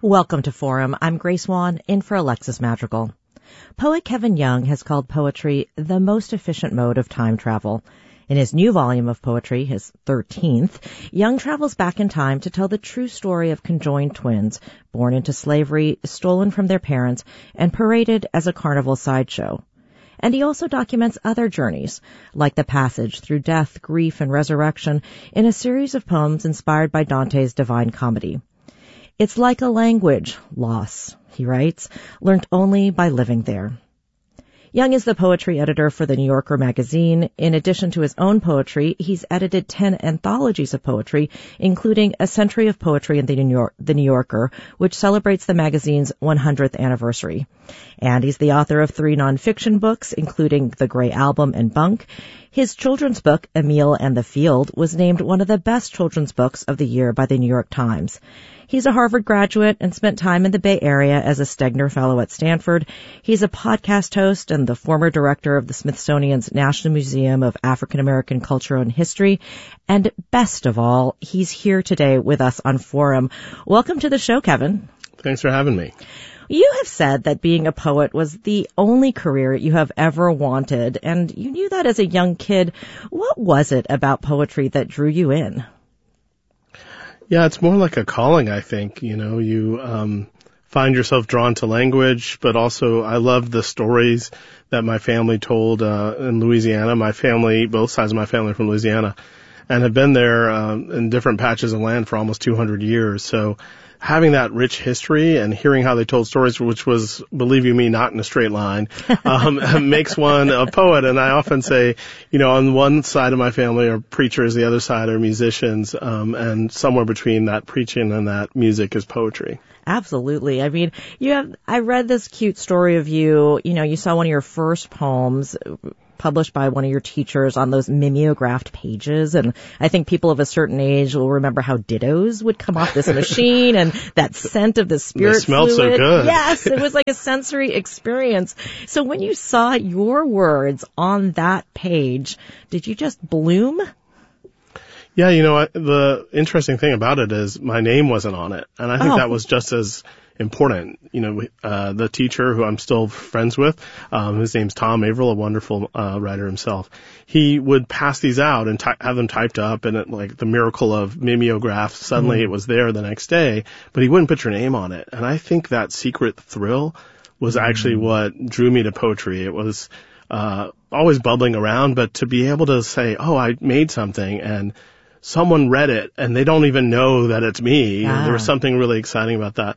Welcome to Forum. I'm Grace Wan, in for Alexis Madrigal. Poet Kevin Young has called poetry the most efficient mode of time travel. In his new volume of poetry, his 13th, Young travels back in time to tell the true story of conjoined twins, born into slavery, stolen from their parents, and paraded as a carnival sideshow. And he also documents other journeys, like the passage through death, grief, and resurrection, in a series of poems inspired by Dante's Divine Comedy. It's like a language, loss, he writes, learnt only by living there. Young is the poetry editor for The New Yorker magazine. In addition to his own poetry, he's edited 10 anthologies of poetry, including A Century of Poetry in The New Yorker, which celebrates the magazine's 100th anniversary. And he's the author of 3 nonfiction books, including The Gray Album and Bunk. His children's book, Emile and the Field, was named one of the best children's books of the year by the New York Times. He's a Harvard graduate and spent time in the Bay Area as a Stegner Fellow at Stanford. He's a podcast host and the former director of the Smithsonian's National Museum of African American Culture and History. And best of all, he's here today with us on Forum. Welcome to the show, Kevin. Thanks for having me. You have said that being a poet was the only career you have ever wanted, and you knew that as a young kid. What was it about poetry that drew you in? Yeah, it's more like a calling, I think. You find yourself drawn to language, but also I love the stories that my family told in Louisiana. My family, both sides of my family are from Louisiana, and have been there in different patches of land for almost 200 years. So having that rich history and hearing how they told stories, which was, believe you me, not in a straight line, makes one a poet. And I often say, on one side of my family are preachers, the other side are musicians, and somewhere between that preaching and that music is poetry. Absolutely. I mean, I read this cute story of you saw one of your first poems published by one of your teachers on those mimeographed pages. And I think people of a certain age will remember how dittos would come off this machine and that scent of the spirit They smelled fluid. so good. Yes, it was like a sensory experience. So when you saw your words on that page, did you just bloom? Yeah, the interesting thing about it is my name wasn't on it. And I think that was just as important. The teacher who I'm still friends with, his name's Tom Averill, a wonderful writer himself. He would pass these out and have them typed up, and like the miracle of mimeograph, suddenly it was there the next day, but he wouldn't put your name on it. And I think that secret thrill was actually what drew me to poetry. It was always bubbling around, but to be able to say, I made something and someone read it and they don't even know that it's me. Yeah. There was something really exciting about that.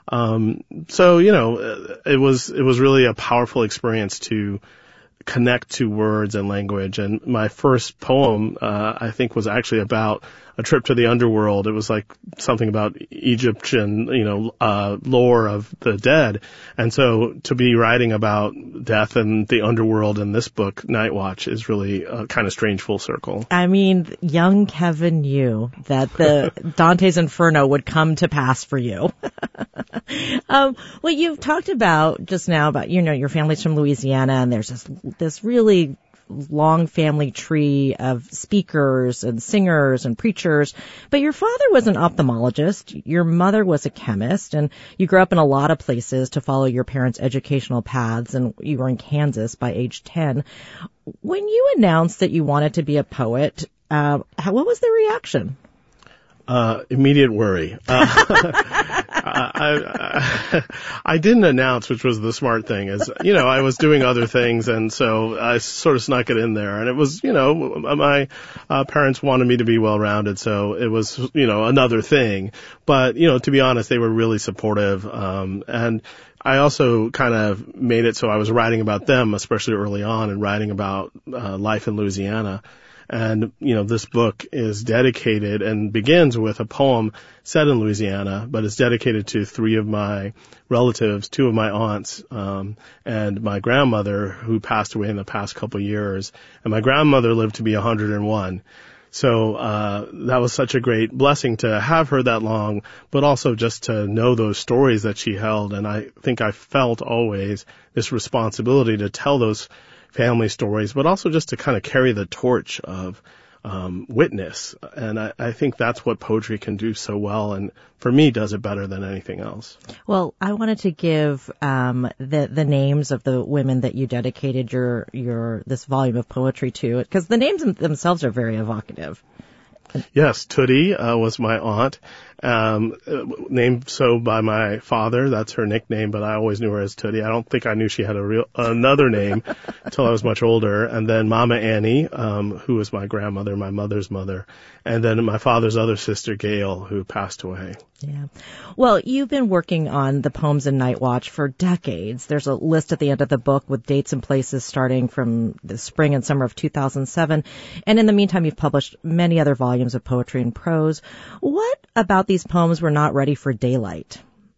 It was really a powerful experience to connect to words and language. And my first poem, I think was actually about a trip to the underworld. It was like something about Egyptian, lore of the dead. And so to be writing about death and the underworld in this book, Night Watch, is really a kind of strange full circle. I mean, young Kevin knew that the Dante's Inferno would come to pass for you. Well, you've talked about just now about, your family's from Louisiana, and there's this really long family tree of speakers and singers and preachers. But your father was an ophthalmologist, your mother was a chemist, and you grew up in a lot of places to follow your parents' educational paths, and you were in Kansas by age 10. When you announced that you wanted to be a poet, what was the reaction? Immediate worry. I didn't announce, which was the smart thing, I was doing other things, and so I sort of snuck it in there. And it was, my parents wanted me to be well-rounded, so it was, another thing. But, to be honest, they were really supportive. And I also kind of made it so I was writing about them, especially early on, and writing about life in Louisiana. And, this book is dedicated and begins with a poem set in Louisiana, but it's dedicated to 3 of my relatives, 2 of my aunts, and my grandmother, who passed away in the past couple of years. And my grandmother lived to be 101. So that was such a great blessing to have her that long, but also just to know those stories that she held. And I think I felt always this responsibility to tell those family stories, but also just to kind of carry the torch of witness. And I think that's what poetry can do so well, and for me does it better than anything else. Well, I wanted to give the names of the women that you dedicated your this volume of poetry to, because the names themselves are very evocative. Yes, Tootie was my aunt, named so by my father. That's her nickname, but I always knew her as Tootie. I don't think I knew she had another name until I was much older. And then Mama Annie, who was my grandmother, my mother's mother, and then my father's other sister, Gail, who passed away. Yeah. Well, you've been working on the poems in Night Watch for decades. There's a list at the end of the book with dates and places starting from the spring and summer of 2007. And in the meantime, you've published many other volumes of poetry and prose. What about these poems were not ready for daylight?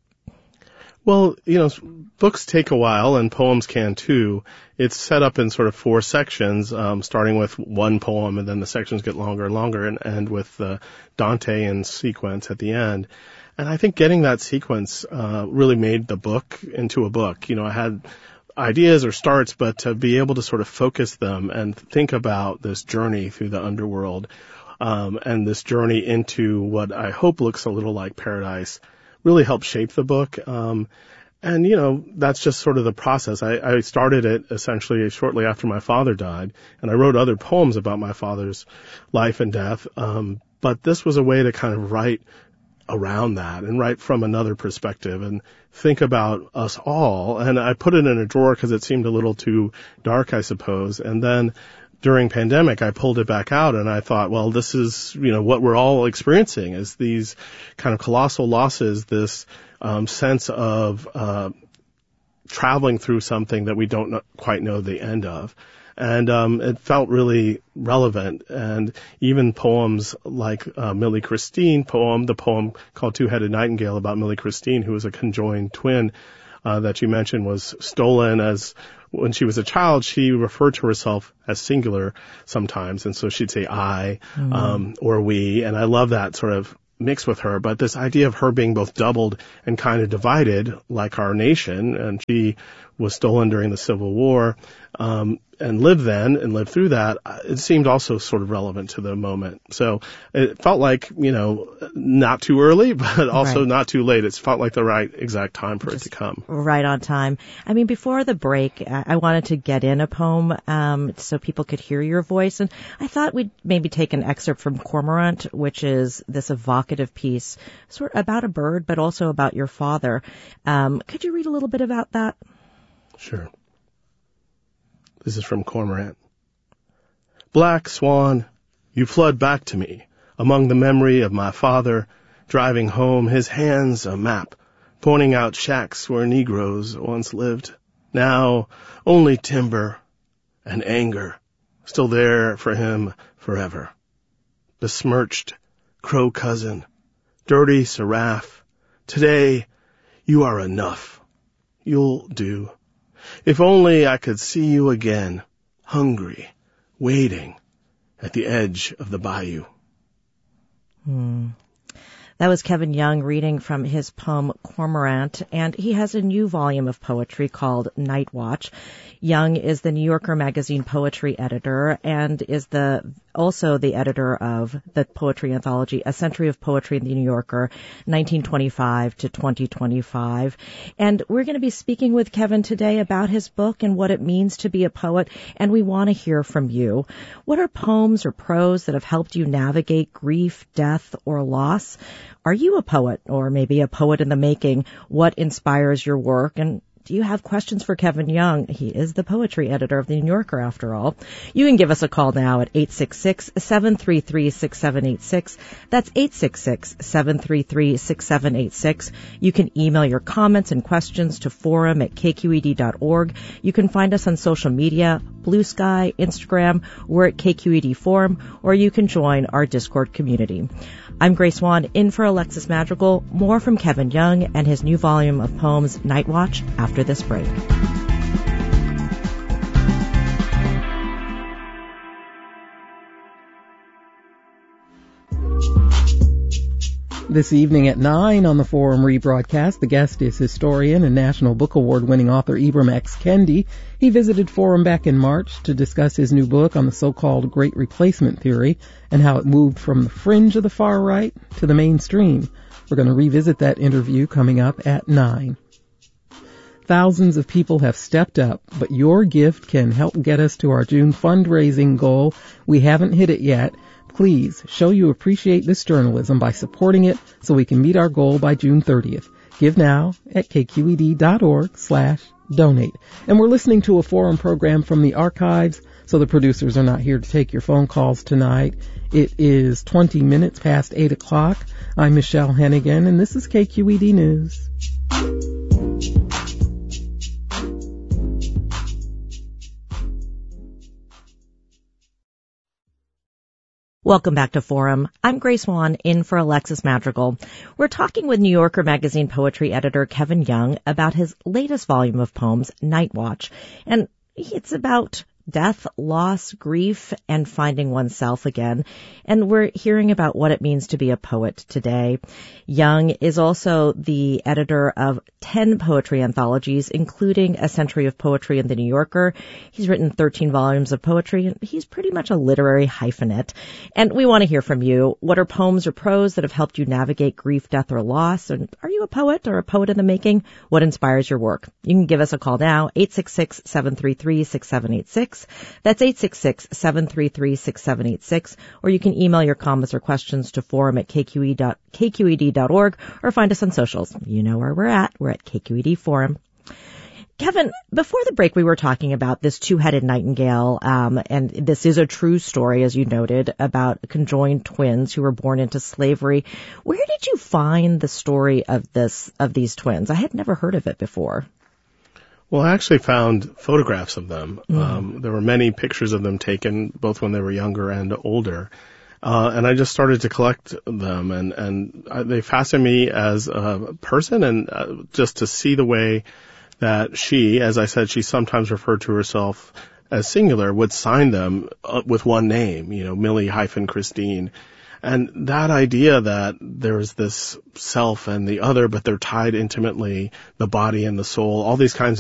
Well, books take a while, and poems can too. It's set up in sort of 4 sections, starting with one poem, and then the sections get longer and longer, and end with the Dantean sequence at the end. And I think getting that sequence really made the book into a book. I had ideas or starts, but to be able to sort of focus them and think about this journey through the underworld, and this journey into what I hope looks a little like paradise, really helped shape the book. And that's just sort of the process. I started it essentially shortly after my father died, and I wrote other poems about my father's life and death. But this was a way to kind of write around that and write from another perspective and think about us all. And I put it in a drawer because it seemed a little too dark, I suppose. And then during pandemic, I pulled it back out, and I thought, well, this is, what we're all experiencing is these kind of colossal losses, this sense of traveling through something that we don't quite know the end of. And it felt really relevant. And even poems like Millie Christine the poem called Two-Headed Nightingale about Millie Christine, who was a conjoined twin that you mentioned, was stolen as when she was a child. She referred to herself as singular sometimes, and so she'd say I or we, and I love that sort of mix with her. But this idea of her being both doubled and kind of divided, like our nation, and she was stolen during the Civil War, and lived then and lived through that, it seemed also sort of relevant to the moment. So it felt like, not too early, but also right. Not too late. It felt like the right exact time for it to come. Right on time. I mean, before the break, I wanted to get in a poem so people could hear your voice. And I thought we'd maybe take an excerpt from Cormorant, which is this evocative piece sort of about a bird, but also about your father. Could you read a little bit about that? Sure. This is from Cormorant. Black swan, you flood back to me among the memory of my father driving home, his hands a map, pointing out shacks where Negroes once lived. Now only timber and anger, still there for him forever. Besmirched crow cousin, dirty seraph, today you are enough. You'll do. If only I could see you again, hungry, waiting at the edge of the bayou. That was Kevin Young reading from his poem Cormorant, and he has a new volume of poetry called Night Watch. Young is the New Yorker magazine poetry editor and is also the editor of the poetry anthology, A Century of Poetry in the New Yorker, 1925 to 2025. And we're going to be speaking with Kevin today about his book and what it means to be a poet, and we want to hear from you. What are poems or prose that have helped you navigate grief, death, or loss? Are you a poet, or maybe a poet in the making? What inspires your work? And do you have questions for Kevin Young? He is the poetry editor of The New Yorker, after all. You can give us a call now at 866-733-6786. That's 866-733-6786. You can email your comments and questions to forum@kqed.org. You can find us on social media, Blue Sky, Instagram. We're at KQED Forum, or you can join our Discord community. I'm Grace Swan, in for Alexis Madrigal. More from Kevin Young and his new volume of poems, Night Watch, after this break. This evening at 9 on the Forum rebroadcast, the guest is historian and National Book Award-winning author Ibram X. Kendi. He visited Forum back in March to discuss his new book on the so-called Great Replacement Theory and how it moved from the fringe of the far right to the mainstream. We're going to revisit that interview coming up at 9. Thousands of people have stepped up, but your gift can help get us to our June fundraising goal. We haven't hit it yet. Please show you appreciate this journalism by supporting it so we can meet our goal by June 30th. Give now at kqed.org/donate. And we're listening to a Forum program from the archives, so the producers are not here to take your phone calls tonight. It is 20 minutes past 8 o'clock. I'm Michelle Hennigan, and this is KQED News. Welcome back to Forum. I'm Grace Wan, in for Alexis Madrigal. We're talking with New Yorker magazine poetry editor Kevin Young about his latest volume of poems, Night Watch. And it's about death, loss, grief, and finding oneself again. And we're hearing about what it means to be a poet today. Young is also the editor of 10 poetry anthologies, including A Century of Poetry in the New Yorker. He's written 13 volumes of poetry, and he's pretty much a literary hyphenate. And we want to hear from you. What are poems or prose that have helped you navigate grief, death, or loss? And are you a poet or a poet in the making? What inspires your work? You can give us a call now, 866-733-6786. That's 866-733-6786. Or you can email your comments or questions to forum@kqed.org or find us on socials. You know where we're at. We're at KQED Forum. Kevin, before the break, we were talking about this two-headed nightingale, and this is a true story, as you noted, about conjoined twins who were born into slavery. Where did you find the story of these twins? I had never heard of it before. Well, I actually found photographs of them. There were many pictures of them taken, both when they were younger and older. And I just started to collect them, and they fascinate me as a person, and just to see the way that she, as I said, she sometimes referred to herself as singular, would sign them with one name, Millie-Christine. And that idea that there's this self and the other, but they're tied intimately, the body and the soul, all these kinds